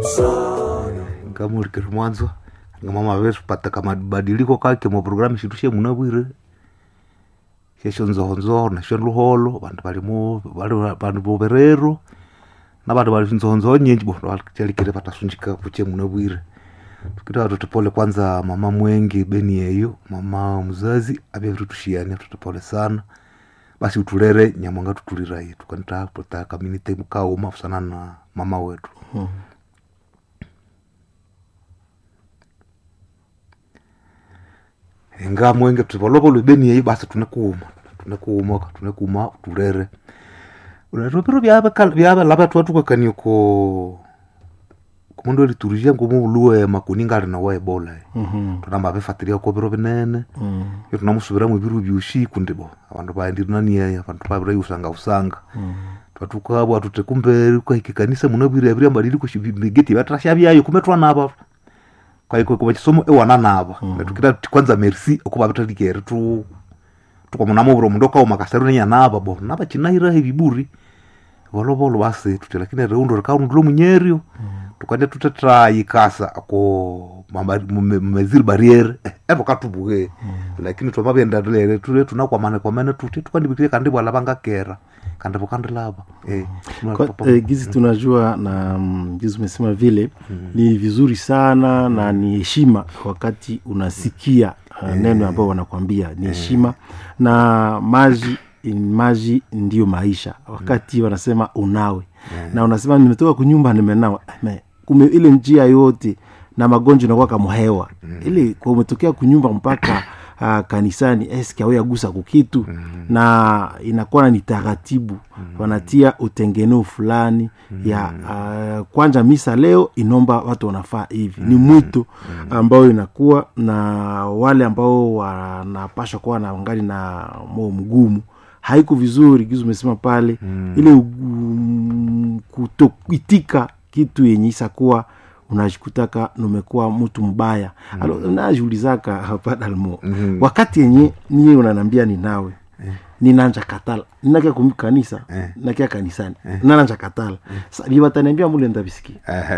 Kama ulikiri mwanzo mama wetu pata kama badiliko kake mu programu shitushe munabwire shesho nzonzo na sholuholo bantu bali boberero nabantu bali nzonzo nyingi bo balikire patasunjika kuche munabwire tukita tutopole kwanza mama mwengi beni yeyo mama mzazi abe tutushiane tutopole sana basi utulere nyamwanga tutuliraye tukanta pota community mukao mafusana na mama wetu Nga mwenge tubolobolo beni yeyo basi tunakuma tulere unatopero byaba laba twatuka kaniko kumundo liturujia ngomu uluwe makuninga na wa Ebola tunamba befatria ko biro benene yo tunamusubira mu biru byushi kundebo abantu baendira nani ya abantu babira usanga twatuka abo tutekumbere ko ikikanisa munabire abiri ambaliri ko shibigeti batrasha byayo kumetwa naba kwa iko kuba kisomo ewana naba tukita kwanza merci okuba batalikere tukomuna mubro mundoka omakasaru nya naba bo naba kinahira hebiburi bolobolo base tutelakine reundo rakaundulo munyerio tukande tutatra yikasa ako mezir barriere katubuge lakini twababenda ndele tunakwa maana tukandibikire kandi bwala bangakera kandi bokandi laba gizi tunajua na gizi umesema vile ni vizuri sana na ni heshima wakati unasikia neno ambao wanakuambia ni heshima na maji ndio maisha wakati wanasema unawe na unasema nimetoka kunyumba nimenawa ile njia yote na magonjwa na kama hewa ile kwa umetokea kunyumba mpaka kanisani eski au yagusa kukitu na inakuwa ni taratibu wanatia utengeno fulani ya kwanza misa leo inomba watu wanafaa hivi ni mwito ambao inakuwa na wale ambao wanapaswa kuwa na ngali na moyo mgumu haiko vizuri gizu umesema pale ile kutoitika kitu yenye isakuwa unajikutaka numekuwa mtu mbaya unajiulizaka hapa dalmo wakati yenye niye unanambia ni nawe ninanja katala ninakia kumkanisa nakia kanisani ninanja katala sabi wataniambia mule ndabisiki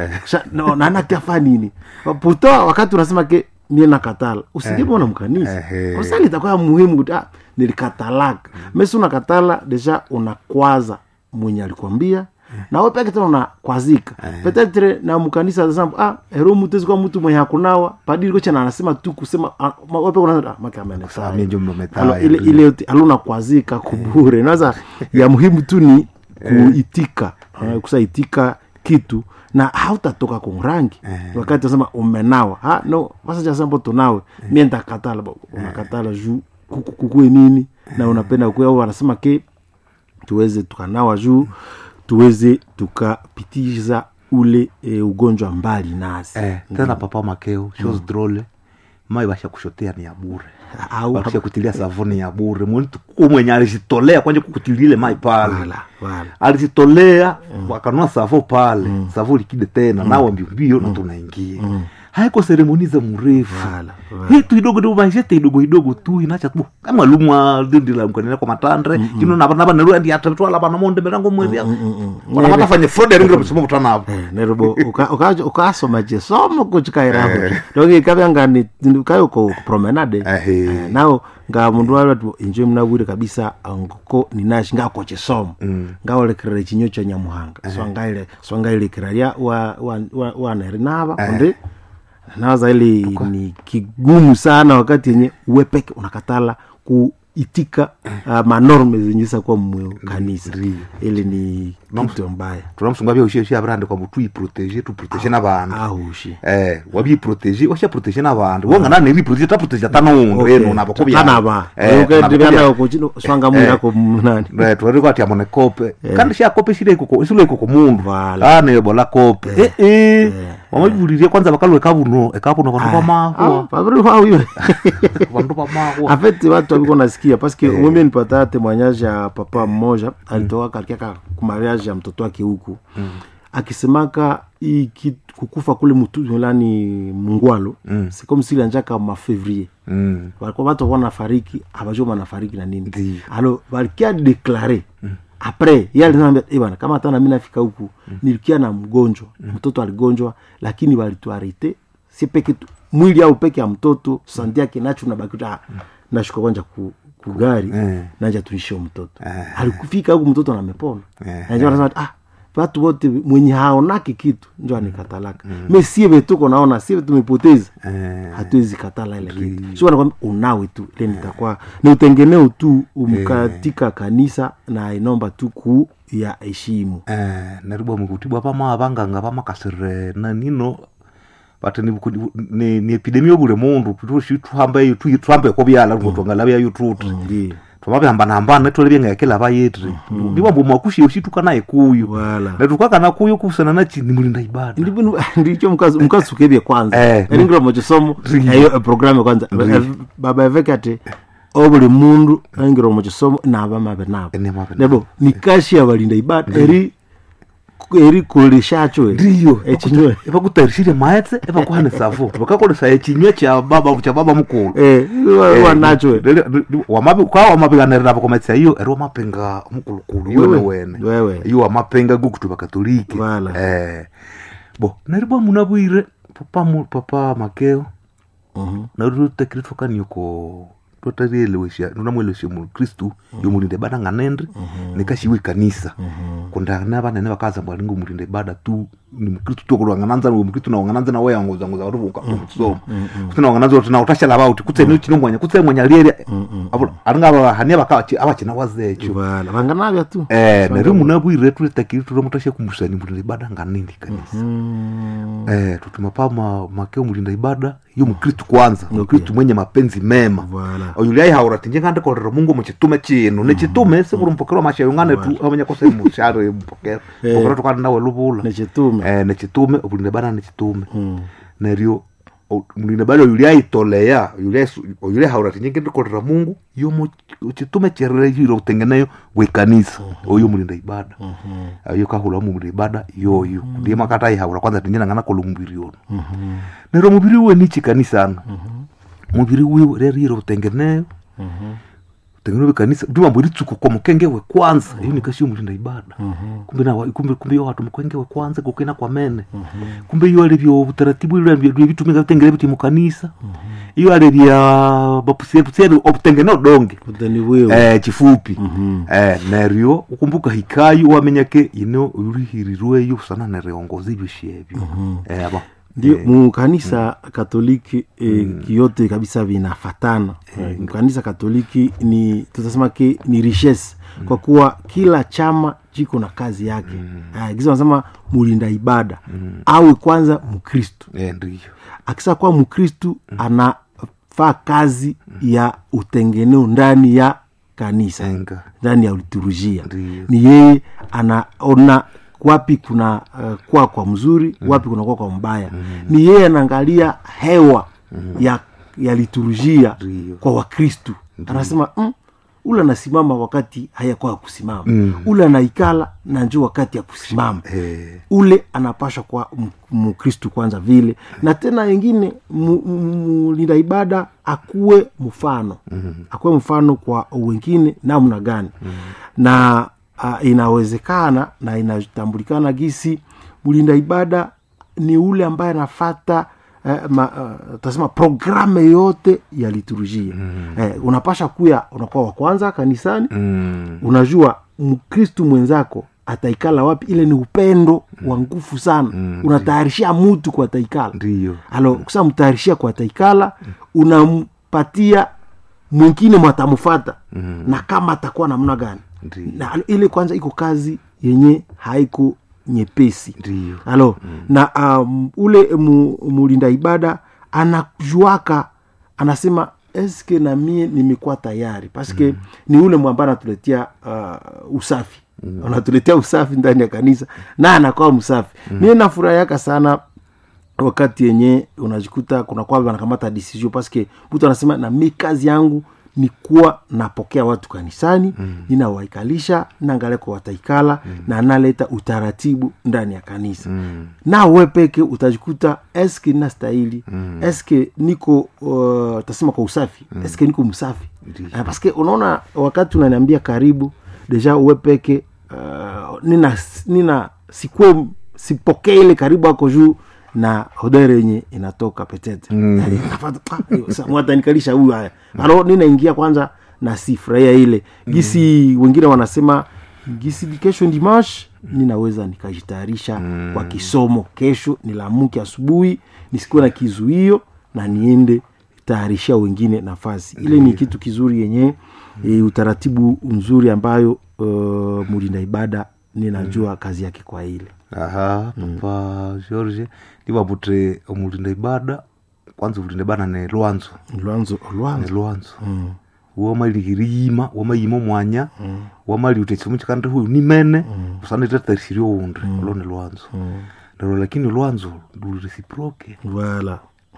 no nana kiafa nini pourtant wakati unasema ke mimi nakatala usijibu na mkanisa usali itakuwa muhimu nilikatalaka mesi unakatala deja unakwaza mwenye alikwambia na wewe peke tena unakwazika peut-être na mkanisa anasema hero mutezi kwa mtu mwenye hakunawa padiri kocha anasema tu kusema wewe peke unaanza makamene sawa mimi ndio mmetala ile yote aluna kwazika kubure naweza ya muhimu tu ni kuitika kusaitika kitu na hautatoka kwa rangi wakati unasema umenawa no basi cha sambo tunawe mimi nitakatala unakatala juu kukue nini na unapenda kwa wanasema ke tuweze tukanawa juu tuweze tukapitiza ule ugonjwa mbali nasi tena papa makeo shows drole mai basha kushotea ni ya bure au basha kutilia savoni ya bure mtu mwenye alijitolea kwanje kukutilile mai pale alijitolea wakanua savo pale savo likide tena nao mbio na tunaingia haiko seremoni za mrefu hitu kidogo ndio manjete kidogo tu inacha tu kama lumwa ndindi la mkanene kwa matandre kino na nero ndi atatoa la bana monde berango mwebia wanapata fanye fraud ringo msomo kutana hapo nerbo ukasoma je somo kuchikaira ndoge kabanga ni kayo ko promenade nao nga mundu watu enjoy mnabure kabisa ngoko ninashi ngako che somo ngao le kire chinyocho nyamuhanga swangaile kiraria wa nerinaba onde nawaza ile ni kigumu sana wakati yenye uwe peke unakatala kuitika manorme zenyisa kwa mwe kanisa ile ni kitu mbaya tunamsungabia ushia abrande kwa mtu iproteger tu proteger na bantu ushi wabi proteger washa proteger na bantu wonga nani ri proteger ta proteger tano reno nabakobya tana ba ukendibana ko chino swanga mwira ko nani twari kwati amone kope kandi sha kope shile iko mundu ne bola kope wamajuririe kwanza bakalwe kabuno kwa maho pabri hao hiyo bandu pa maho afeti watu wabiko nasikia parce que mimi nipata témoignage ya papa mmoja alitoka katika kumariage ya mtoto wake huku akisemaka kukufa kule mtu fulani Mungwalo c'est comme si l'anjaka ma février walikuwa watu wanafariki abajoma nafariki na nini alors walikia déclarer apres yeye alisema bwana kama hata na mimi nafika huku nilikia na mgonjwa mtoto aligonjwa lakini walituarete si peke mwili au peke ya mtoto sandia kinacho na bakuta nashuka kwanza kugari naja tulisho mtoto alikufika huku mtoto amepona ndio anasema watu wote mwenye haonaki kitu ndio anikatalaka mimi siwe tuko naona siwe tumepoteza hatuwezi katala ile kitu sio anakwambia unawe tu ile nitakuwa ni utengeneo tu umkatika kanisa na inomba tu ku ya heshima naribo mukutibu hapa mabanganga hapa makasire na nino bati ni epidemia bure mundu tuhambe tuhambe ko byala ngotongala bya YouTube ndio tumabe hambana netole byenga yakela bayetri ndiba mbo makushi yoshituka naye kuyu na tukaka na kuyu kusana na chini mulinda ibada ndicho mkazu kebye kwanza ngiro mojo somo ayo program kwanza baba evekate obuli mundu ngiro mojo somo na abamabe nabo nebo nikashi abalinda ibada eri kulishacho ndio eba kutarishire maetse eba kuhane safu bakakolesa ekinywe cha baba mukuru wanacho wamabi kwa wamabiganira bakometsa iyo ero mapenga mukulu wene iyo amapenga gukutuba katoliki bo naribo munabwire papa makeo na rutekritwa kanyoko totarielewesha nunamwelewesha mu Kristu yomulinde bada nganendre nikashiwe kanisa kundana bana ne bakaza mbalingo mulinde bada tu ni Kristu to kulwangananza mu Kristu na wangananza na waya ngoza warubuka so kutuna wangananza tuna utashala bauti kutse no kinongwanya kutse mwanya liere abo aringa hania bakachi abakina wazecho bala banganabya tu nari munabwire tutakiri turomutashe kumusani mulinde bada nganindi kanisa tutuma pama makeo mulinde ibada yo mukristo kwanza mukristo mwenye mapenzi mema oyulai haurati ngende korera Mungu mukitume kino nekitume sekuru mpokero mashayo ngane tu abanya kose mushare mpokero pokero tukana nawe lubula nekitume obulinde bana nekitume neryo mulinde bana oyulai tolea oyulai haurati ngende korera Mungu yo mukitume cherere hiro utengeneyo wekanisa oyo mulinde ibada ayo kahula mu mulinde ibada yoyo ndiye makatai haura kwanza tinyana ngana kolumbiri yono nero mubiri we nichi kanisa ano mubiri we rero utengeneyo tengeneyo kanisa nduma mbiri tsuko kwa mukenge we kwanza iyo nikashi mulinde ibada kumbe yo watu mukenge we kwanza gukena kwa mene kumbe yo alivyo utaratibu ile bitumika tengere biti mu kanisa iyo alivya bapusiye obtengeneo donge chifupi neryo ukumbuka hikayo wamenyake ino urihirirwe yo sana nereongozi bishebyo aba ndio mu kanisa Katoliki kiyote kabisa vinafatana kanisa Katoliki ni tutasema ke ni richesse kwa kuwa kila chama jiko na kazi yake gizo nasema mulinda ibada au kwanza Mkristo ndio akisa kwa Mkristo anafaa kazi ya utengeneo ndani ya kanisa ndani ya liturujia ni yeye anaona wapi kuna kwa mzuri wapi kuna kwa mbaya ni yeye anaangalia hewa ya liturujia kwa Wakristo anasema ule anasimama wakati hayakuwa kusimama ule anaikala na njoo wakati ya kusimama ule anapaswa kwa Mkristo kwanza vile na tena wengine mulinda ibada akuwe mfano kwa wengine namna gani na inawezekana na inatambulikana gisi mulinda ibada ni ule ambaye anafuata tutasema programe yote ya liturujia unapasha kuya unakuwa wa kwanza kanisani unajua Mkristo mwenzako ataikala wapi ile ni upendo wa nguvu sana unatayarishia mtu kwa taikala ndio ukisha mtayarishia kwa taikala unampatia mwingine mtamfuata na kama atakuwa namna gani na ile kwanza iko kazi yenye haiko nyepesi na ule mulinda ibada anajuaka anasema eske na mie nimekuwa tayari paske ni ule mwambana tuletea usafi anatuletea usafi ndani ya kanisa na anakuwa msafi mimi nafurahia sana wakati yenye unajikuta kuna kwa wanakamata decision paske mtu anasema na mimi kazi yangu ni kuwa napokea watu kanisani ninawaikalisha naangalia kwa wataikala na analeta utaratibu ndani ya kanisa na wewe peke utajikuta eske na stahili eske niko tasema kwa usafi eske niko msafi parce que unaona wakati unaniambia karibu deja wewe peke nina sipokee ile karibu ako juu na hodari yenye inatoka petete mwata nikalisha huyu haya alo ninaingia kwanza na sifurahia ile gisi wengine wanasema gisi kesho dimanche ninaweza nikajitayarisha kwa kisomo kesho nilamuke asubuhi nisikuwe na kizuio na niende tayarisha wengine nafasi ile ni kitu kizuri yenye utaratibu mzuri ambayo mulinda ibada ninajua kazi yake kwa ile. Aha, Papa George ndiba butre mulinda ibada kwanza mulinda ibada ne Lwanzo. Wamali girima wamayimo mwanya wamali utetse mukikande huyu ni mene usane tatarisiri owundre olone Lwanzo. Ndaro lakini Lwanzo du reciproke. Voilà.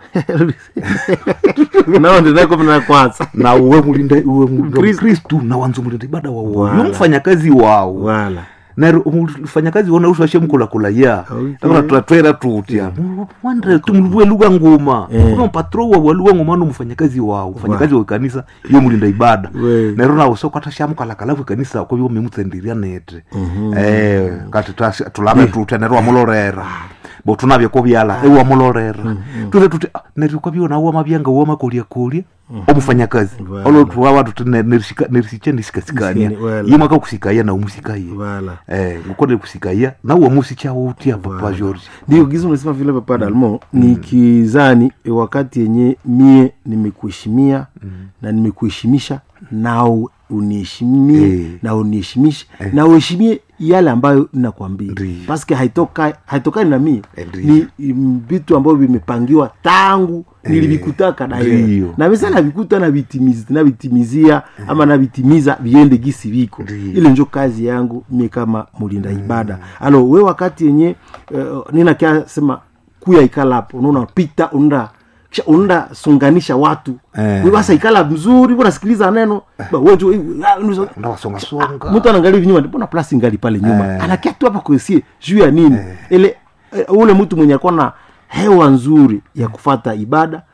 Nao ndio kuna kwanza na uwe mulinda Kristo na wanzo mulinda ibada wao yomfanya kazi wao wala na ufanya kazi wana usha mkula ya na tutwera tutia wandre tumlue lugha ngoma kuna patro wa lugha ngoma no mfanya kazi wao ufanya kazi wa kanisa yo mulinda ibada na rona usoko atashamu kala kanisa kwa hiyo memutsendiria nete kati tulame tutenerwa mulorera bo tunabye ko byala ewa mulorera tute neriko byona wa mabyanga wa makolia omufanya kazi olo tuwa watu nerisichendi sikasikania yima ka kusikaya na umusikaya ngukode kusikaya na uwa musicha utia Papa George ndio gizo unasema vile Papa Dalmo ni kizani wakati yenye mie nimekuheshimia na nimekuheshimisha na uniheshimie na uniheshimishe na uheshimie yale ambayo ninakwambia paske haitoka na mimi ni vitu ambavyo vimepangiwa tangu nilivikutaka daima na mimi sana vikuta na vitimizia ama na vitimiza viende gisi viko ile ndio kazi yangu mimi kama mulinda ibada alo wewe wakati yenye nina kia sema kuya ikala hapo unaona pita unda sunganisha watu wewe basa ikala mzuri unasikiliza neno wewe unasonga mtu anaangalia nyuma mbona plus ngali pale nyuma anakia tu hapa kuesie juu ya nini ile ule mtu mwenye alikuwa na hewa nzuri ya kufata ibada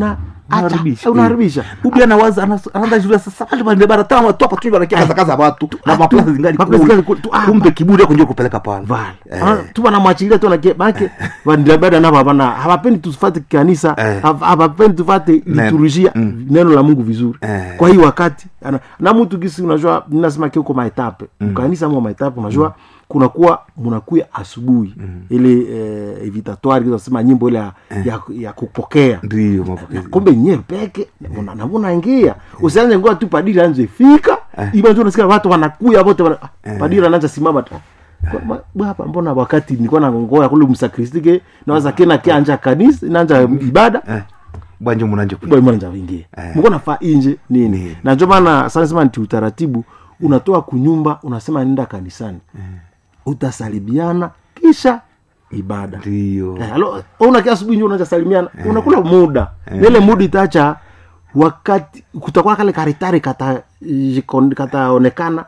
unaharibisha ubia na waza anaanza juu sasa pale pale bara tawa tu hapa tu barakia kaza watu na maplasi zingali kumbe kiburi yako ndio kupeleka pale tu wanamwachilia tu na baki wanda ibada na baba hawapendi tufuate kanisa hawapendi tufuate liturujia neno la Mungu vizuri kwa hiyo wakati na mtu gisi unajua ninasema kiko maetape kanisa mwa maetape unajua kunakuwa mnakuya asubuhi ile evitatoire tunasema nyimbo ile ya kupokea ndio mapokezi kumbe nyewe peke na ingia usianze ngoa tu padiri anze fika iba ndio unasikia watu wanakuya wote padiri anaanza simama tu hapa mbona wakati nilikuwa na ngoa kule msakristike nawaza kena kianja kanisa inaanza ibada bwanje mnanje kuingia mko nafaa nje nini na ndio maana sana sema ni utaratibu unatoa kunyumba unasema nenda kanisani utasalibiana kisha ibada ndio unakia asubuhi ndio unaanza salimiana unakula muda ile muda itaacha wakati kutakuwa kale karitari kataonekana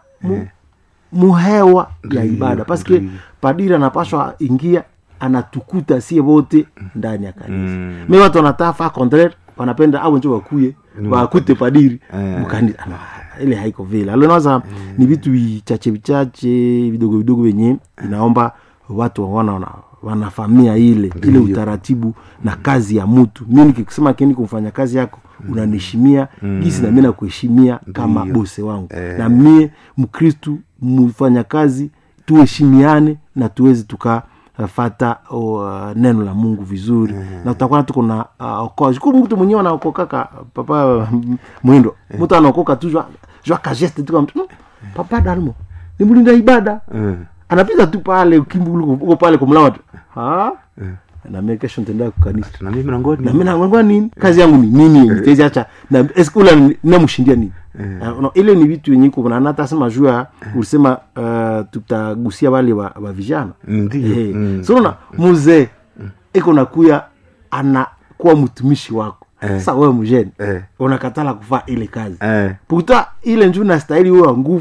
muhewa ya ibada paske padiri anapaswa ingia anatukuta sie wote ndani ya kanisa mimi watu wanatafa contraire wanapenda au njoo wakuye wakute padiri mkanisa ile haiko vile alionaza ni vitu vichache vidogo wenye inaomba watu wanafamia ile utaratibu na kazi ya mtu mimi nikisema kini kumfanya kazi yako unaniheshimia gisi na mimi nakuheshimia kama bose wangu na mimi Mkristo mfanya kazi tuheshimiane na tuweze tukafata neno la Mungu vizuri na tutakuwa tuko na okoa kwa mtu mwenyewe anaokoka Papa Mwindo mtu anaokoka tu jua kageste tu kama Papa Dalmo ni mulinda ibada anapita tu pale ukimbulu uko pale kumlawa tu na mimi kesho nitaenda kanisa na mimi nangoni nini kazi yangu ni nini nitaziacha na eskula namshindia nini ile ni vitu yenye kuna hata sema jua ulisema tutagusia wale wa vijana ndio so na mzee iko nakuya anakuwa mtumishi wako sasa wewe mjeni unakatala kufanya ile kazi puta ile njoo na stahili wewe nguvu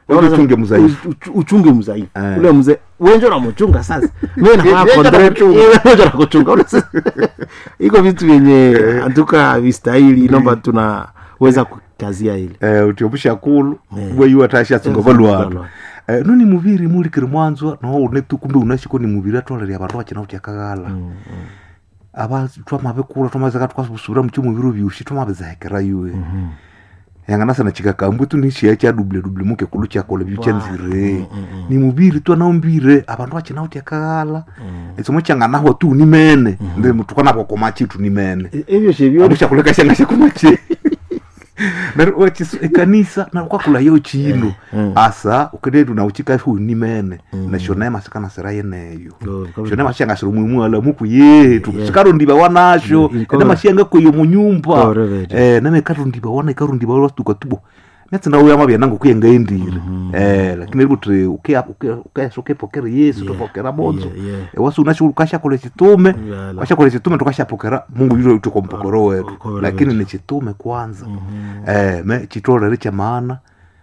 uchunge mzaifu ule mzee wewe ndio unamchunga sasa mimi na contract wewe ndio kuchunga iko vitu yenye antuka vistahili naomba tunaweza kukazia ile utiopusha kulu wewe atasha tsungovalwa noni muviri muri kiri mwanzo no unetu kumbe unashiko ni muviri atwalera abantu bakina utyakagala aba twamabe kula twamazaka twasubura mu cyumuviro byushi twamabezahekera yuwe yangana sana chikakambu tu nishiya cha double muke kulu cha kola byuchenzire ni mubiri tu anaombire abantu bakina utyakagala etsomo changana ho tu ni mene ndi mutukana kwa komachi tu ni mene ebyo shebyo abisha kuleka shanga komachi naro wachisu ekanisa na kwakula yo chino asa ukededu na uchika hu ni mene na shona masakana seraye neyo shona mashanga shiro muimu ala muku yetu sikaro ndiba wanasho enda mashanga ko yo munyumba na mekaru ndiba wana ikaru ndiba wastu katubo metsinda uya mabya nangu kuyenga endire lakini libutre uke pokera Yesu topokera bonzo wasu unasho kasha kole chitume kasha kole chitume tukasha pokera Mungu yule tukompokoro wetu lakini ni chitume kwanza me chitole richa maana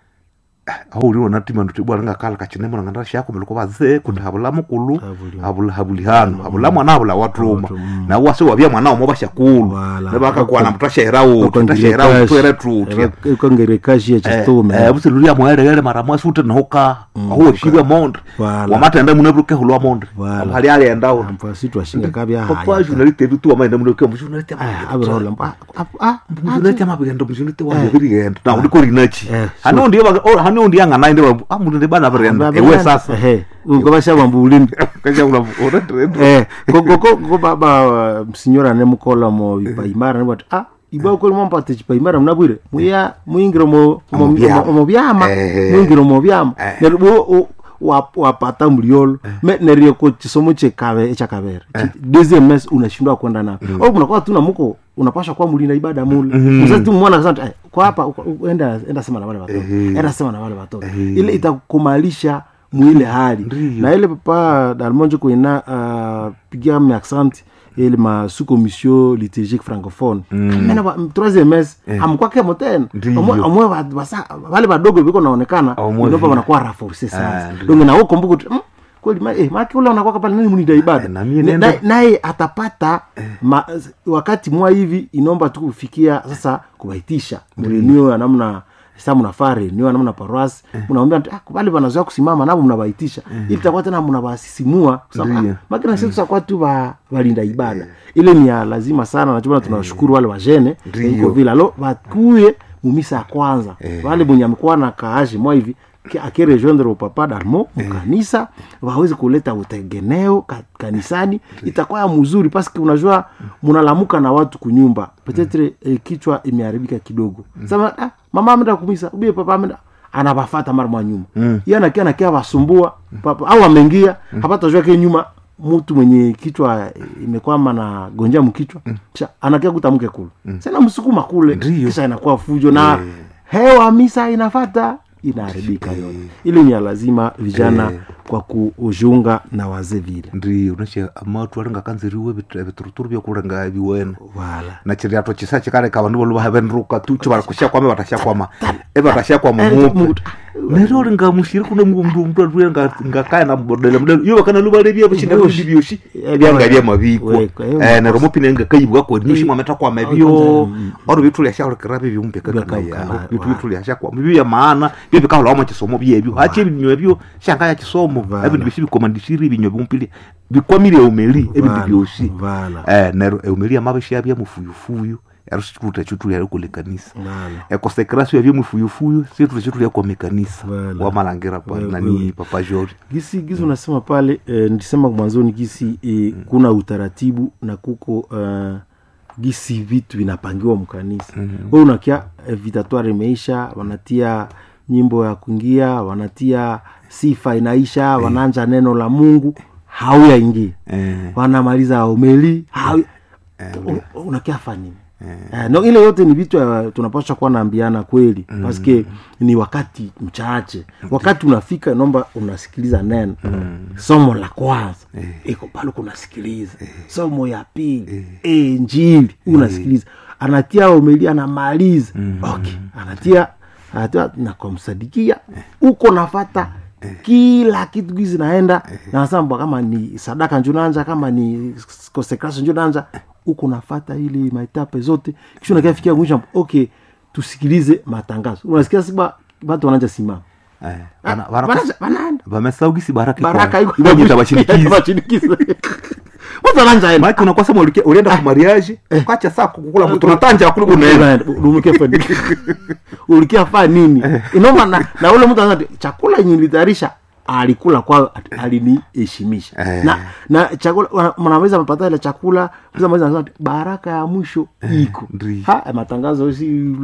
au uri onatima ndutibwa nga kala kachinembo ngandara shako meluko baze kunhabula mukulu habulihano habula mwana habula watruma na wase wabya mwana omobasha kulu nebaka kwa na mtasha erao twere tu ikongere kashi ya chitume busiruria moere mara mwa sute na hoka aho shibwa monde wamatenda munebruke hulwa monde hali ali endao mpasi twashinga kabya haya papa journaliste tu amenda munebruke journaliste abrola journaliste mabigendo journaliste wa birigendo na uri korinachi hano ndiyo hano ndiyo ngana inde mundu ndebana brenda ewe sasa ungobasha bambulini kaja ura go baba msinyora ne mukola mo ipaimara ne bati iba ko mo mpate ipaimara mnabwire muya muingiro mo byama muingiro mo byama nerbo wapata mliolo nerio ko chisomo chakabere deuxième mes unashindwa kwenda na au unakuwa tu na muko unapasha kwa mulina ibada mule mzazi tu muona kasema kwa hapa enda sema na wale watoto enda sema na wale watoto ile itakumalisha mwile hali na ile papa Dalmonjo ko ina pigia mi accent ile ma sous commission liturgique francophone mena troisième mes amkwa kemo tena amwe wale wadogo biko naonekana ndio wanakuwa renforcer sana ndio na huko mbuko kweli maki ule unakuwa pale nani munida ibada naye atapata wakati mwa hivi inomba tu kufikia sasa kubaitisha mrenio ya namna sasa mnafare niyo namna paroisse mnaombea kubali wanazoea kusimama nabo mnabaitisha ili itakuwa tena mnabasisimua sababu makina sisi kwa tu walinda ibada ile ni ya lazima sana na tunashukuru wale wajene iko vile alo wakuye mumisa ya kwanza wale mwenye amekuwa na kaaje mwa hivi akere rejoindre au papa Dalmo kanisa waweze kuleta utegeneo kanisani itakuwa mzuri parce que unajua mnalamuka na watu kunyumba peut-être kichwa imeharibika kidogo sasa mama ameenda kumisa ubie papa ameenda anabafuata mara mwa nyuma yeye anakia wasumbua papa au ameingia hapata jua ke nyuma mtu mwenye kichwa imekwama na gonja mkichwa kisha anakia kutamke kule sana msukuma kule kisha inakuwa fujo na hewa misa inafuata inaharibika yote ile ni lazima vijana kwa kuujunga na wazee vile ndio unache amatu alinga kanziriwe bituruturu byo kurenga biwena wala na chiri ato chisache kale kabandu bo babenruka tu chibara kushya kwame batasha kwama batashya kwa mumu nero ringa mushiri kuna mndu ngakaya na bodele yo kana lubale bya bushinga bibyoshi byanga bya mabiko nero mupine ngakayibwa ko nishi mwameta kwa mabyo oro bitu lya shawra karabe byumpe kaka ya bitu lya shakwa bibi ya maana bibi ka lawa machisomo byebyo hache binywe byo shanga ya kisomo ebintu bishibi komandishiri binywe byumpili bikwamire umeli ebintu byoshi nero umeli amabashi abya mufuyufuyu yarushikuta chutu ya kulekanisa konsekrasio ya mufuyufuyu situ chutu ya kwa mekanisa wa malangira pa nani papa George gisi unasema pale nilisema mwanzoni gisi kuna utaratibu na kuko gisi vitu vinapangiwa mkanisa wewe unakia vitatoire imeisha wanatia nyimbo ya kuingia wanatia sifa inaisha wanaanza neno la Mungu hauyaingia wanamaliza homili unakia fani no ile yote ni vitu tunapaswa kuwa naambiana kweli parce ni wakati mchache wakati unafika naomba unasikiliza neno somo la kwanza iko pale kunasikiliza somo ya pili injili unasikiliza anatia homili anamaliza okay anatia na kumsadikia uko nafuata kila kitu gizi naenda na samba kama ni sadaka njunanja kama ni consecration njunanja uko nafuata ili maitape zote kisha unafikia mwisho okay tusikilize matangazo unasikia siba watu wanaanza simama Bamesaugisi baraka iko ngita bashinikiza. bashinikiza watu nanja Maana unakuwa sema ulienda kwa mariage, ukacha saa kukula mtu unatanja kule unaenda. Ulikia fani. Ulikia fani nini? Inoma na ule mtu anasema chakula yenye nilitayarisha alikula kwa aliniheshimisha. Na chakula mnaweza mpata ile chakula, kwanza mwanzo anasema baraka ya mwisho iko. Matangazo si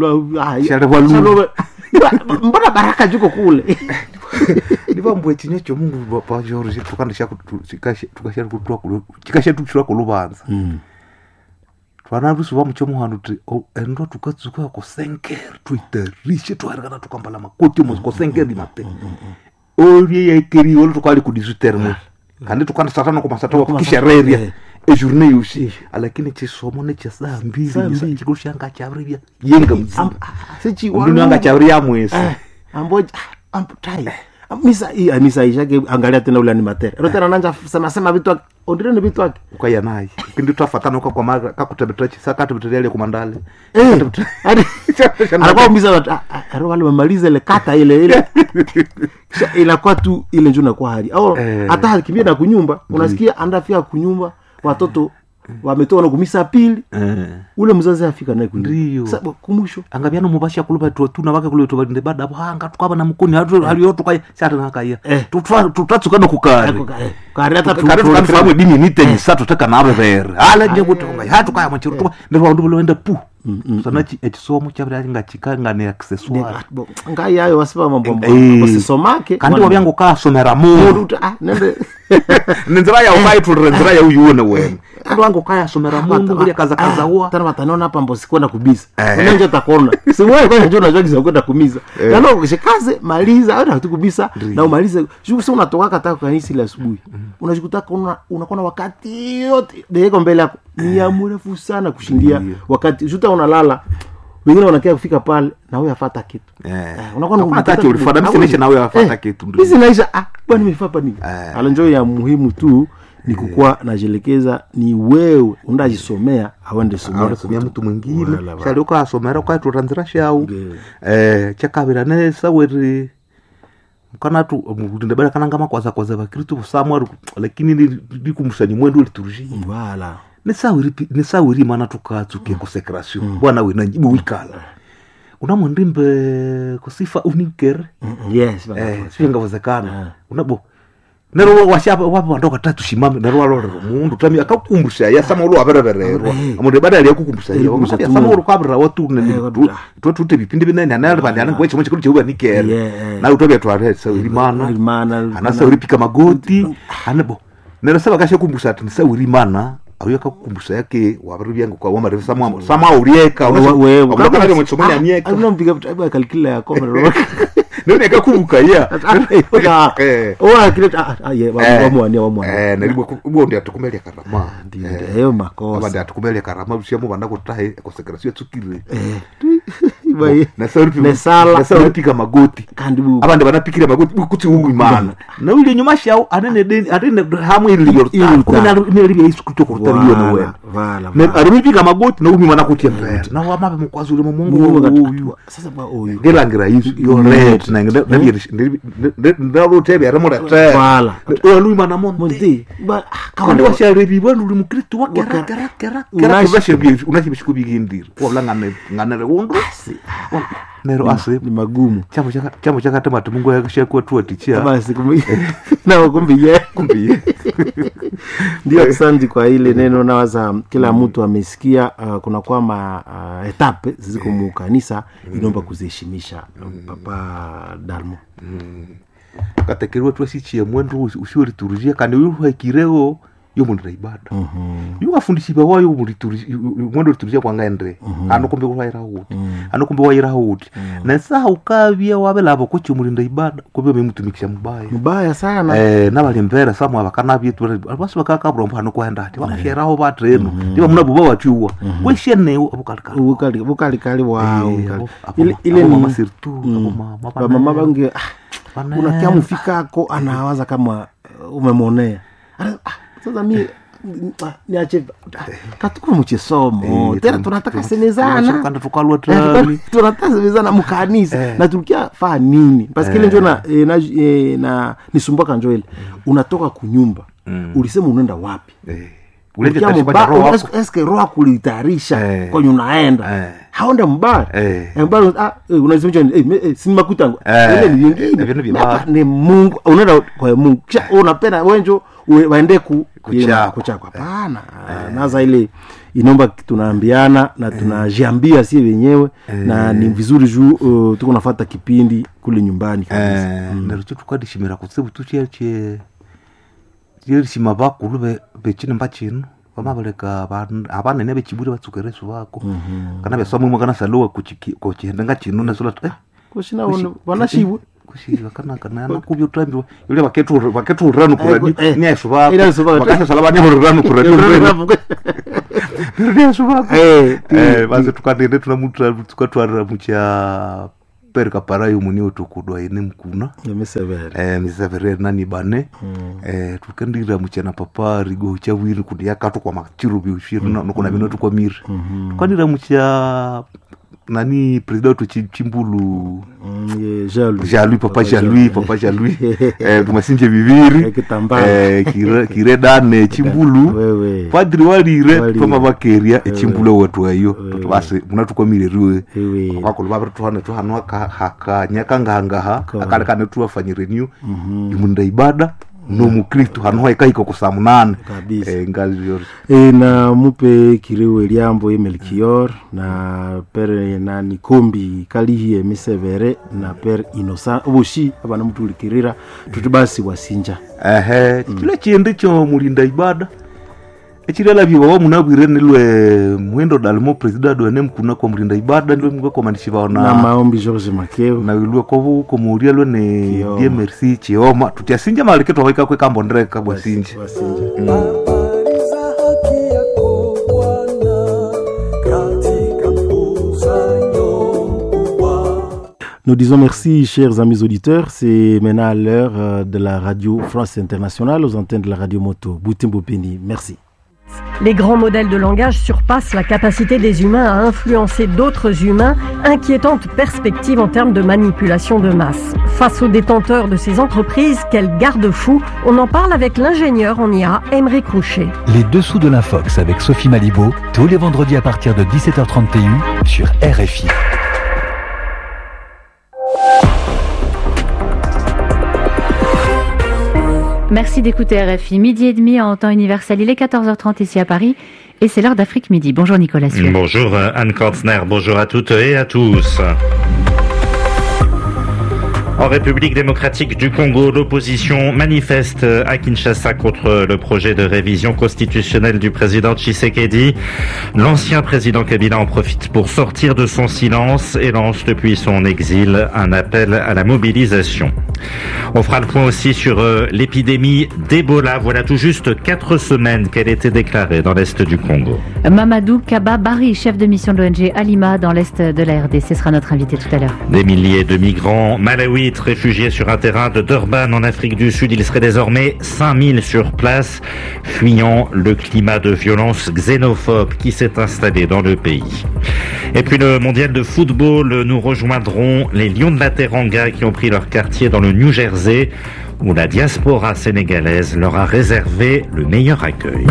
mbona baraka juko kule. Ndiba mbwe chinyecho Mungu pa George tukandisha tukashia kutoa kulu kikashia tuchira kulubanza. Twanarusu bamucho muhanuti endo tukatsuka ko senker twitarishe twaragana tukambala makoti mo ko senker di mate. Olie yekeri olo tukali ku 18 mo. Kandi tukanda satano ko masata wa kisha reria e journée aussi alakini chisomo ne chasa mbili chikushanga chavribia yenga mzima. Sichi wanga chavria mwezi. Amboja amputai. Misa ishake angalia tena ule animateur. Rotera nanja sema vitu wake. Ondire ni vitu wake. Ukaya naye. Kindi tuafatana kwa mara kakutebetrechi saka tebetreali kumandale. Anakuwa misa wale wamaliza ile kata ile. Inakuwa tu ile njoo na kwa hali. Au hata alikimbia na kunyumba, unasikia andafia kunyumba watoto wametoa na kumisa pili. Ule mzazi afika naye kundi. Sasa kumusho angabiana mubasha kuluba tu na wake kule tu bande bada hanga tukaba na mukuni haliyoto kwa sasa nakaya tutatsuka no kukari kareta tukafamu dini nite sato taka na bere ala nje gutonga hatu kaya machiru tu ndiro ndo bulo enda pu sana ekisomo cyabira ngachika ngane accessoire ngai yayo wasiba mambo basisomake kandi wabyango ka somera mu nende nenzira ya ukai tu nenzira ya uyuone wewe ndo wangu kaya somera mungu ule kaza huwa tena wataniona hapa mbosi kwenda kubisa unanje utakuona si wewe kwa njoo unajua kiza kwenda kumiza na ukishikaze maliza au utakubisa na umalize sio unatoka hata kanisa ile asubuhi unajikuta unakuwa wakati yote deko mbele yako ni mrefu sana kushindia wakati juta unalala wengine wanakia kufika pale na wewe afuata kitu unakuwa unataka ulifanya msinisha na wewe afuata kitu ndio hizi naisha bwana nimefapa nini alanjo ya muhimu tu ni kukua najelekeza ni wewe undajisomea awende somea mtu mwingine shali uko asomera kwa tutanzira shau chakabira nesa weri kana tu ndebera kana ngama kwaza bakristo samwa lakini ndi kumshani mwendo liturji wala nesawiri mana tukatsuke consecration bwana we nanjibu wikala unamwendimbe kusifa unikere yes singa wazekana unabo nero washapa wapo ndoka tatu shimame nero waloro mundu tami akakumbusha ya sama ulo aberebererwa amunde badali yakukumbusha ya sama ulo kwabra watu tute bipinde binene anale bandi anangwe chimo chikuru chiuba nikere na utobya tware sawiri mana anasa uripika magoti anabo nero saba kashe kumbusha ati sawiri mana aweka kukumbusha yake wabarubyango kwa wama refu sama urieka wewe ukakana ndio mchomoni anieka unampiga abu kalkila ya komero ndio nikakumbuka ya oa kileta wamwania nalibo ubo ndio atukumelia karama ndio makosa abandi atukumelia karama usiamu banda kutahe consecration tsukire baye na sauri pika magoti kandibu abandi banapikira magoti kuti ugu imana na ule nyuma shao anene hamu ile yorta kuna ile Yesu Kristo kurutariyo na wewe na arumipika magoti na ugu imana kuti mbere na wamabe mukwazi ule Mungu uyu sasa ba uyu gelangira Yesu yo red na ndaro tebe aramora tre wala olu imana monte ba kandi washarebi bwana uli mukristo wake kara unashibishiku bigindira wala ngane wondo nero ase ni magumu chamo chaka tamatu Mungu yakashia tu atichia basi na kumbiye ndio asante kwa ile neno nawaza kila mtu amesikia kuna kwamba etape ziko mu kanisa inaomba kuziheshimisha papa Dalmo katekirwa tu asichie mwendo usiwe liturujia kandi uyu hakireo yo muri ibada yo afundishiba wayo muri mwendo liturujia kwa ngaendre anokombe kuwaira huti anokombe waira huti na saa ukavia wabelabo ko cyumuri ibada ko byo bimutumikisha mubaya sana nabali mbere samwa bakana bitu basi bakakabro mpano kwenda ati wanasheraho batreno ndiba munabuba wachuwa weshene bukali wao ile ni masirtu mama bange unakia mfikako anawaza kama umemonea sasa mimi niache katuko mchesomo tena tunataka semezana kanda tukalwa tani tunataka semezana mkanisa na tulikia fa nini parce que ile ndio na nisumbuka njoo ile unatoka kunyumba ulisema unaenda wapi uleje tatiba roho wako eske roho kulitayarisha kwa unaenda haonda mbaya mbaya unasema si makutango ile ni nyingine ni Mungu unaenda kwa Mungu kisha unapenda wenjo waende kuchakwa hapana naza ile inomba tunaambiana na tunajiambia si wenyewe na ni vizuri juu tuko nafuata kipindi kule nyumbani kabisa na rucho tukadishimira kutsibu tuchiache yirishima bakulu bechine mbachino bamabaleka abana ne bechibure batsukereso bako kana besomo mu kana salowa kuchihenda chino na sola kushina wanashibu kushiba kana na kubyo tambi yule baketu rano kuradi ni aisuba bakana salaba ni rano kuradi ni aisuba basi tukadende tunamutra tukatwara mucha perka parayo muni otokudwa ine mkuna misevere nani bane tukandira muchana papa rigo chawiri kundi yakatu kwa machirubi ushiri nokona bino tukomira tukandira mucha nani president Chimbulu Jalui papa Jalui tumasinje bibiri kiredane Chimbulu padri walire toma bakeria Chimbulu watu ayo basi munatukomire ruwe kwa kulwa tuhane tuhanwa haka nyakanganga akale kana tuafanye renew imunda ibada no mukristo hano ikaiko kusamunana ngazi yori na mupe kirewe liambo Melchior na pere na Nikombi kalihi Misevere na pere Innocent obushi abana mtu likirira tutubasi wasinja kile chiende cho mulinda ibada echirela biwa munabwire nilwe mwendo dalmo president wa nemkuna kwa mulinda ibada nilwe mwe komandishi baona na maombi George Makeo na ilwe ko mulia lwe ne die merci chioma tutiasinja maliketo waika kwa kambondreka bwasinja Nous disons merci, chers amis auditeurs. C'est maintenant l'heure de la radio France Internationale aux antennes de la radio Moto. Boutimbo Peni, merci. Les grands modèles de langage surpassent la capacité des humains à influencer d'autres humains, inquiétante perspective en termes de manipulation de masse. Face aux détenteurs de ces entreprises, quel garde-fou? On en parle avec l'ingénieur en IA, Aymeric Roucher. Les dessous de l'Infox avec Sophie Malibaud, tous les vendredis à partir de 17h30 TU sur RFI. Merci d'écouter RFI. Midi et demi en temps universel. Il est 14h30 ici à Paris et c'est l'heure d'Afrique Midi. Bonjour Nicolas Sueur. Bonjour Anne Kantner, bonjour à toutes et à tous. En République démocratique du Congo, l'opposition manifeste à Kinshasa contre le projet de révision constitutionnelle du président Tshisekedi. L'ancien président Kabila en profite pour sortir de son silence et lance depuis son exil un appel à la mobilisation. On fera le point aussi sur l'épidémie d'Ebola. Voilà tout juste 4 semaines qu'elle était déclarée dans l'est du Congo. Mamadou Kaba Bari, chef de mission de l'ONG Alima dans l'est de la RDC, sera notre invité tout à l'heure. Des milliers de migrants malawites réfugiés sur un terrain de Durban en Afrique du Sud. Il serait désormais 5000 sur place, fuyant le climat de violence xénophobe qui s'est installé dans le pays. Et puis le mondial de football, nous rejoindrons les Lions de la Teranga qui ont pris leur quartier dans le New Jersey, où la diaspora sénégalaise leur a réservé le meilleur accueil.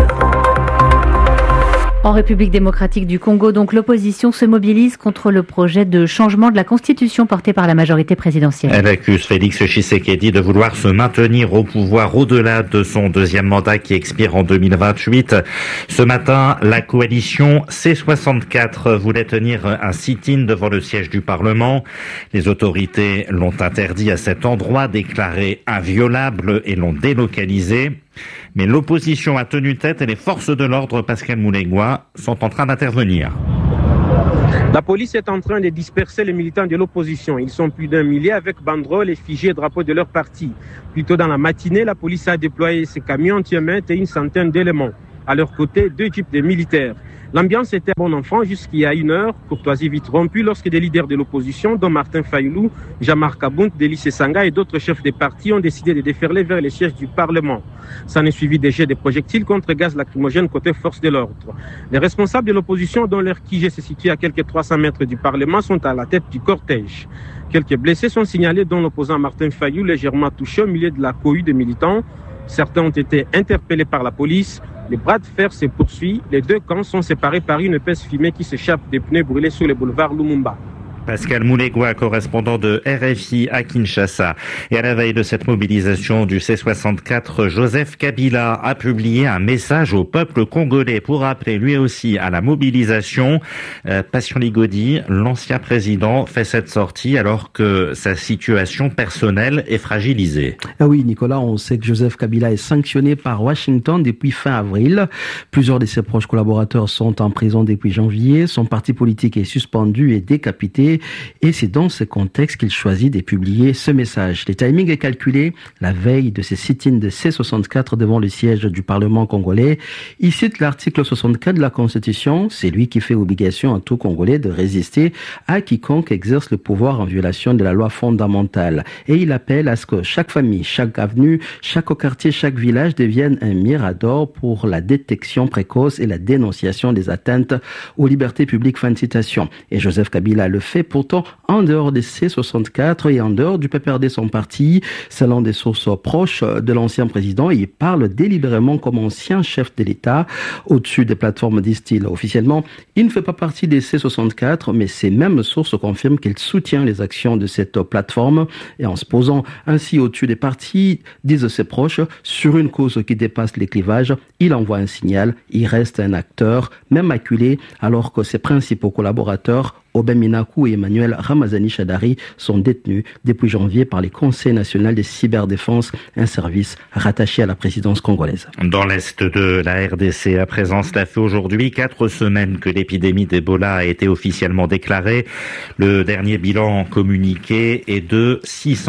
En République démocratique du Congo, donc l'opposition se mobilise contre le projet de changement de la constitution porté par la majorité présidentielle. Elle accuse Félix Tshisekedi de vouloir se maintenir au pouvoir au-delà de son deuxième mandat qui expire en 2028. Ce matin, la coalition C64 voulait tenir un sit-in devant le siège du Parlement. Les autorités l'ont interdit à cet endroit, déclaré inviolable et l'ont délocalisé. Mais l'opposition a tenu tête et les forces de l'ordre, Pascal Moulegua, sont en train d'intervenir. La police est en train de disperser les militants de l'opposition. Ils sont plus d'1 millier avec banderoles, effigies et drapeaux de leur parti. Plus tôt dans la matinée, la police a déployé ses camions anti-émeutes et une centaine d'éléments. À leur côté, 2 jeeps de militaires. L'ambiance était bon enfant jusqu'il y a 1 heure, courtoisie vite rompue lorsque des leaders de l'opposition, dont Martin Fayulu, Jean-Marc Abound, Délice Sanga et d'autres chefs des partis ont décidé de déferler vers les sièges du Parlement. S'en est suivi des jets de projectiles contre gaz lacrymogène côté force de l'ordre. Les responsables de l'opposition, dont leur QG se situe à quelques 300 mètres du Parlement, sont à la tête du cortège. Quelques blessés sont signalés, dont l'opposant Martin Fayulu, légèrement touché au milieu de la cohue de militants. Certains ont été interpellés par la police. Les bras de fer se poursuivent. Les deux camps sont séparés par une épaisse fumée qui s'échappe des pneus brûlés sur le boulevard Lumumba. Pascal Moulegua, correspondant de RFI à Kinshasa. Et à la veille de cette mobilisation du C64, Joseph Kabila a publié un message au peuple congolais pour appeler lui aussi à la mobilisation. Passion Ligodi, l'ancien président, fait cette sortie alors que sa situation personnelle est fragilisée. Ah oui, Nicolas, on sait que Joseph Kabila est sanctionné par Washington depuis fin avril. Plusieurs de ses proches collaborateurs sont en prison depuis janvier. Son parti politique est suspendu et décapité. Et c'est dans ce contexte qu'il choisit de publier ce message. Le timing est calculé la veille de ce sit-in de C64 devant le siège du Parlement congolais. Il cite l'article 64 de la Constitution. C'est lui qui fait obligation à tout Congolais de résister à quiconque exerce le pouvoir en violation de la loi fondamentale. Et il appelle à ce que chaque famille, chaque avenue, chaque quartier, chaque village devienne un mirador pour la détection précoce et la dénonciation des atteintes aux libertés publiques. Fin de citation. Et Joseph Kabila le fait pourtant en dehors des C64 et en dehors du PPRD, son parti. Selon des sources proches de l'ancien président, il parle délibérément comme ancien chef de l'État. Au-dessus des plateformes, disent-ils officiellement, il ne fait pas partie des C64, mais ces mêmes sources confirment qu'il soutient les actions de cette plateforme. Et en se posant ainsi au-dessus des partis, disent ses proches, sur une cause qui dépasse les clivages, il envoie un signal, il reste un acteur, même acculé, alors que ses principaux collaborateurs, Aubin Minakou et Emmanuel Ramazani Chadari, sont détenus depuis janvier par les Conseils nationaux de cyberdéfense, un service rattaché à la présidence congolaise. Dans l'est de la RDC, à présent, cela fait aujourd'hui 4 semaines que l'épidémie d'Ebola a été officiellement déclarée. Le dernier bilan communiqué est de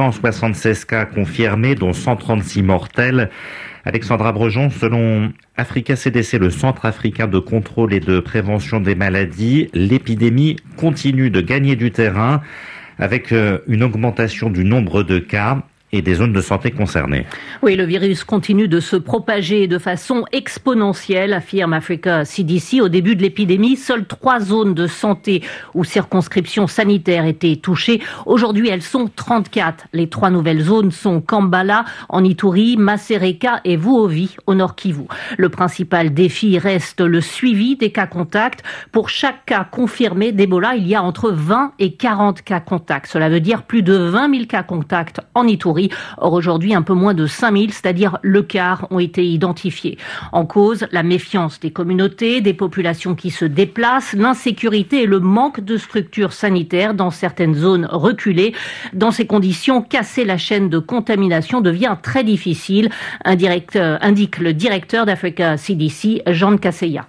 676 cas confirmés, dont 136 mortels. Alexandra Brejon, selon Africa CDC, le Centre africain de contrôle et de prévention des maladies, l'épidémie continue de gagner du terrain avec une augmentation du nombre de cas et des zones de santé concernées. Oui, le virus continue de se propager de façon exponentielle, affirme Africa CDC. Au début de l'épidémie, seules 3 zones de santé ou circonscriptions sanitaires étaient touchées. Aujourd'hui, elles sont 34. Les 3 nouvelles zones sont Kambala, en Ituri, Masereka et Vuovi, au Nord Kivu. Le principal défi reste le suivi des cas contacts. Pour chaque cas confirmé d'Ebola, il y a entre 20 et 40 cas contacts. Cela veut dire plus de 20 000 cas contacts en Ituri. Or, aujourd'hui, un peu moins de 5 000, c'est-à-dire le quart, ont été identifiés. En cause, la méfiance des communautés, des populations qui se déplacent, l'insécurité et le manque de structures sanitaires dans certaines zones reculées. Dans ces conditions, casser la chaîne de contamination devient très difficile, indique le directeur d'Africa CDC, Jean Kaseya.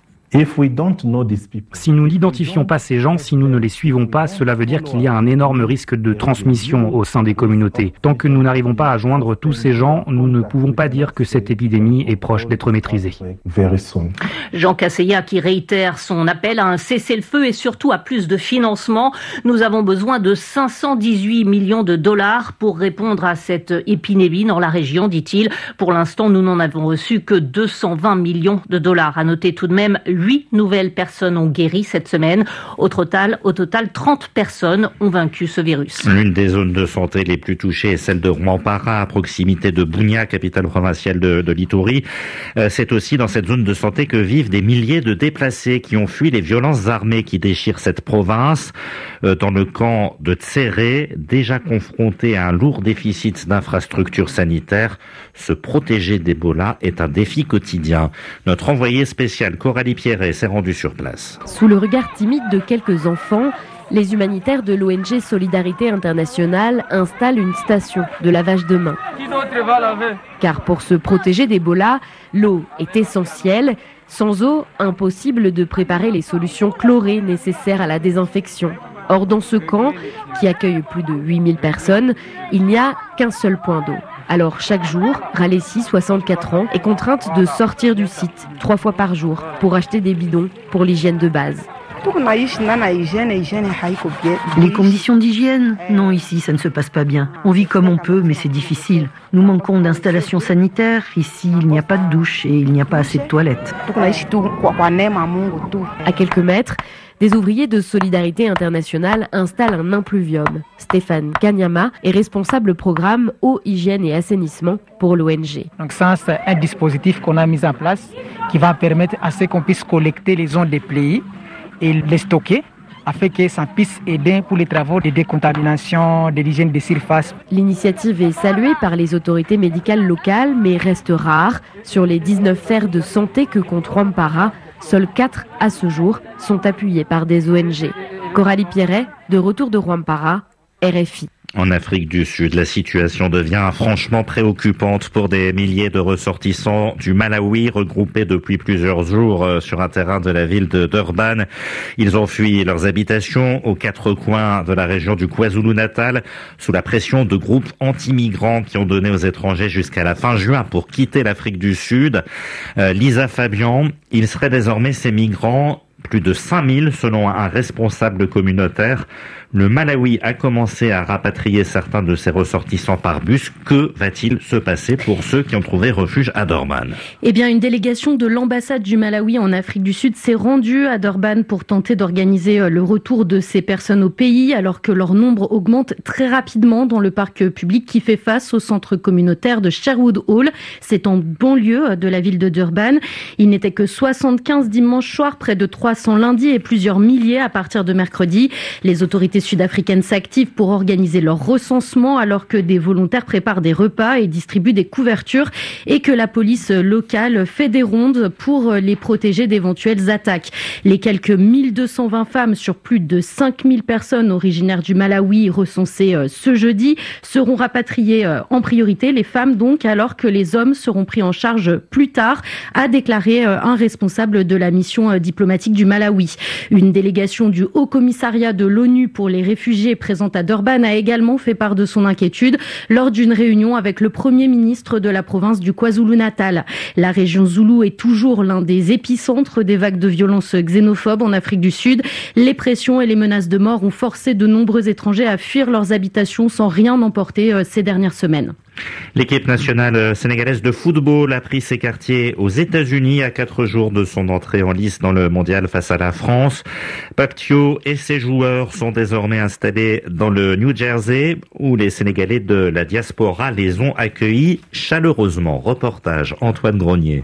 Si nous n'identifions pas ces gens, si nous ne les suivons pas, cela veut dire qu'il y a un énorme risque de transmission au sein des communautés. Tant que nous n'arrivons pas à joindre tous ces gens, nous ne pouvons pas dire que cette épidémie est proche d'être maîtrisée. Jean Kaseya qui réitère son appel à un cessez-le-feu et surtout à plus de financement. Nous avons besoin de 518 millions de dollars pour répondre à cette épidémie dans la région, dit-il. Pour l'instant, nous n'en avons reçu que 220 millions de dollars. À noter tout de même 8 nouvelles personnes ont guéri cette semaine. Au total, 30 personnes ont vaincu ce virus. L'une des zones de santé les plus touchées est celle de Rwampara, à proximité de Bunia, capitale provinciale de l'Ituri. C'est aussi dans cette zone de santé que vivent des milliers de déplacés qui ont fui les violences armées qui déchirent cette province. Dans le camp de Tséré, déjà confronté à un lourd déficit d'infrastructures sanitaires, se protéger d'Ebola est un défi quotidien. Notre envoyé spécial Coralie Pierret s'est rendue sur place. Sous le regard timide de quelques enfants, les humanitaires de l'ONG Solidarité Internationale installent une station de lavage de mains. Car pour se protéger d'Ebola, l'eau est essentielle. Sans eau, impossible de préparer les solutions chlorées nécessaires à la désinfection. Or, dans ce camp, qui accueille plus de 8000 personnes, il n'y a qu'un seul point d'eau. Alors chaque jour, Ralessi, 64 ans, est contrainte de sortir du site 3 fois par jour pour acheter des bidons pour l'hygiène de base. Les conditions d'hygiène? Non, ici, ça ne se passe pas bien. On vit comme on peut, mais c'est difficile. Nous manquons d'installations sanitaires. Ici, il n'y a pas de douche et il n'y a pas assez de toilettes. À quelques mètres, des ouvriers de Solidarité Internationale installent un impluvium. Stéphane Kanyama est responsable programme eau, hygiène et assainissement pour l'ONG. Donc ça, c'est un dispositif qu'on a mis en place qui va permettre à ce qu'on puisse collecter les ondes déplayées et les stocker afin que ça puisse aider pour les travaux de décontamination, de l'hygiène des surfaces. L'initiative est saluée par les autorités médicales locales, mais reste rare. Sur les 19 fers de santé que compte Rwampara, seuls 4 à ce jour sont appuyés par des ONG. Coralie Pierret, de retour de Rwampara, RFI. En Afrique du Sud, la situation devient franchement préoccupante pour des milliers de ressortissants du Malawi regroupés depuis plusieurs jours sur un terrain de la ville de Durban. Ils ont fui leurs habitations aux 4 coins de la région du KwaZulu-Natal sous la pression de groupes anti-migrants qui ont donné aux étrangers jusqu'à la fin juin pour quitter l'Afrique du Sud. Lisa Fabian, il serait désormais ces migrants plus de 5000 selon un responsable communautaire. Le Malawi a commencé à rapatrier certains de ses ressortissants par bus. Que va-t-il se passer pour ceux qui ont trouvé refuge à Durban? Eh bien, une délégation de l'ambassade du Malawi en Afrique du Sud s'est rendue à Durban pour tenter d'organiser le retour de ces personnes au pays, alors que leur nombre augmente très rapidement dans le parc public qui fait face au centre communautaire de Sherwood Hall. C'est en banlieue de la ville de Durban. Il n'était que 75 dimanche soir, près de 300 lundi et plusieurs milliers à partir de mercredi. Les autorités sud-africaines s'activent pour organiser leur recensement alors que des volontaires préparent des repas et distribuent des couvertures et que la police locale fait des rondes pour les protéger d'éventuelles attaques. Les quelques 1220 femmes sur plus de 5000 personnes originaires du Malawi recensées ce jeudi seront rapatriées en priorité, les femmes donc, alors que les hommes seront pris en charge plus tard, a déclaré un responsable de la mission diplomatique du Malawi. Une délégation du Haut Commissariat de l'ONU pour les réfugiés présente à Durban a également fait part de son inquiétude lors d'une réunion avec le Premier ministre de la province du KwaZulu-Natal. La région Zoulou est toujours l'un des épicentres des vagues de violences xénophobes en Afrique du Sud. Les pressions et les menaces de mort ont forcé de nombreux étrangers à fuir leurs habitations sans rien emporter ces dernières semaines. L'équipe nationale sénégalaise de football a pris ses quartiers aux États-Unis à 4 jours de son entrée en lice dans le mondial face à la France. Pape Thiaw et ses joueurs sont désormais installés dans le New Jersey où les Sénégalais de la diaspora les ont accueillis chaleureusement. Reportage Antoine Grenier.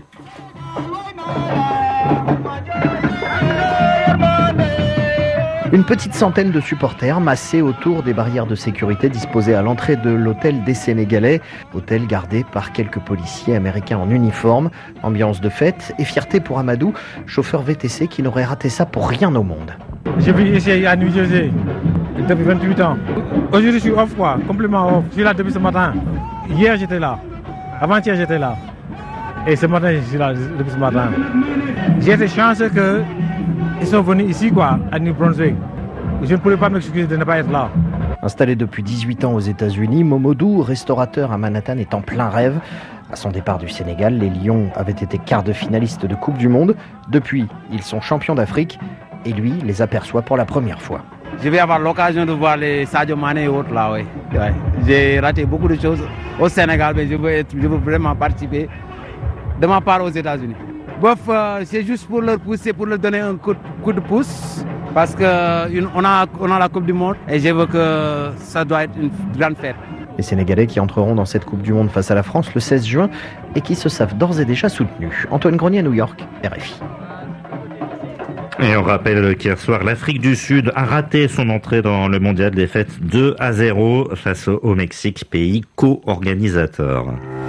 Une petite centaine de supporters massés autour des barrières de sécurité disposées à l'entrée de l'hôtel des Sénégalais, hôtel gardé par quelques policiers américains en uniforme. Ambiance de fête et fierté pour Amadou, chauffeur VTC qui n'aurait raté ça pour rien au monde. Je vis ici à New Jersey depuis 28 ans. Aujourd'hui je suis off quoi, complètement off. Je suis là depuis ce matin. Hier j'étais là, avant-hier j'étais là. Et ce matin je suis là depuis ce matin. J'ai cette chance que ils sont venus ici quoi, à New Brunswick. Je ne pourrais pas m'excuser de ne pas être là. Installé depuis 18 ans aux États-Unis, Momodou, restaurateur à Manhattan, est en plein rêve. À son départ du Sénégal, les Lions avaient été quart de finaliste de Coupe du Monde. Depuis, ils sont champions d'Afrique et lui les aperçoit pour la première fois. Je vais avoir l'occasion de voir les Sadio Mané et autres là, oui. Ouais. J'ai raté beaucoup de choses au Sénégal, mais je veux vraiment participer de ma part aux États-Unis. Bof, c'est juste pour leur pousser, pour leur donner un coup de pouce, parce qu'on a la Coupe du Monde et je veux que ça doit être une grande fête. Les Sénégalais qui entreront dans cette Coupe du Monde face à la France le 16 juin et qui se savent d'ores et déjà soutenus. Antoine Grenier à New York, RFI. Et on rappelle qu'hier soir, l'Afrique du Sud a raté son entrée dans le mondial des fêtes 2-0 face au Mexique, pays co-organisateur.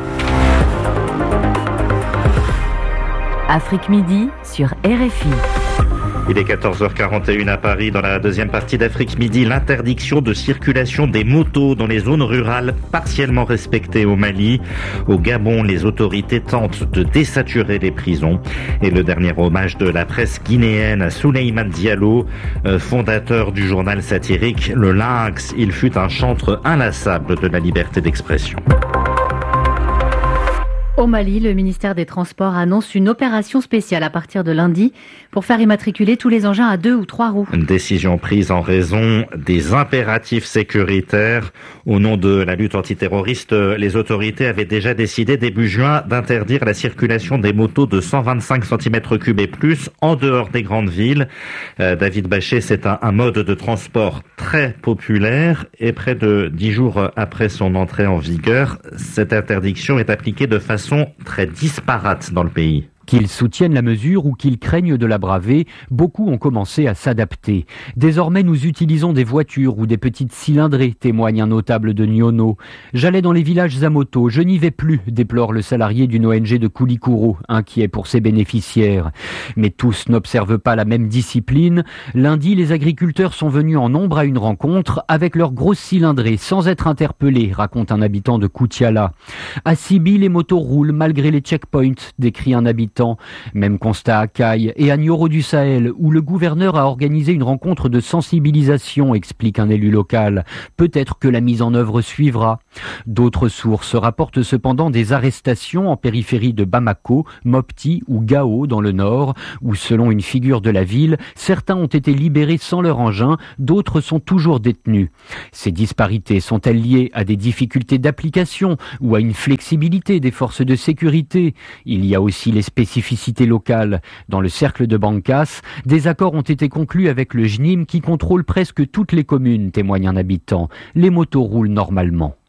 Afrique Midi sur RFI. Il est 14h41 à Paris. Dans la deuxième partie d'Afrique Midi, l'interdiction de circulation des motos dans les zones rurales partiellement respectées au Mali. Au Gabon, les autorités tentent de désaturer les prisons. Et le dernier hommage de la presse guinéenne à Souleymane Diallo, fondateur du journal satirique Le Lynx. Il fut un chantre inlassable de la liberté d'expression. Au Mali, le ministère des Transports annonce une opération spéciale à partir de lundi pour faire immatriculer tous les engins à 2 ou 3 roues. Une décision prise en raison des impératifs sécuritaires. Au nom de la lutte antiterroriste, les autorités avaient déjà décidé début juin d'interdire la circulation des motos de 125 cm3 et plus en dehors des grandes villes. David Bachet, c'est un mode de transport très populaire et près de 10 jours après son entrée en vigueur, cette interdiction est appliquée de façon très disparate dans le pays. Qu'ils soutiennent la mesure ou qu'ils craignent de la braver, beaucoup ont commencé à s'adapter. Désormais, nous utilisons des voitures ou des petites cylindrées, témoigne un notable de Nyono. J'allais dans les villages à moto, je n'y vais plus, déplore le salarié d'une ONG de Koulikoro, inquiet pour ses bénéficiaires. Mais tous n'observent pas la même discipline. Lundi, les agriculteurs sont venus en nombre à une rencontre avec leurs grosses cylindrées, sans être interpellés, raconte un habitant de Koutiala. À Sibi, les motos roulent malgré les checkpoints, décrit un habitant. Même constat à Caille et à Nioro du Sahel, où le gouverneur a organisé une rencontre de sensibilisation, explique un élu local. Peut-être que la mise en œuvre suivra. D'autres sources rapportent cependant des arrestations en périphérie de Bamako, Mopti ou Gao dans le nord, où selon une figure de la ville, certains ont été libérés sans leur engin, d'autres sont toujours détenus. Ces disparités sont-elles liées à des difficultés d'application ou à une flexibilité des forces de sécurité? Il y a aussi les spécificités locales. Dans le cercle de Bankas, des accords ont été conclus avec le JNIM qui contrôle presque toutes les communes, témoigne un habitant. Les motos roulent normalement.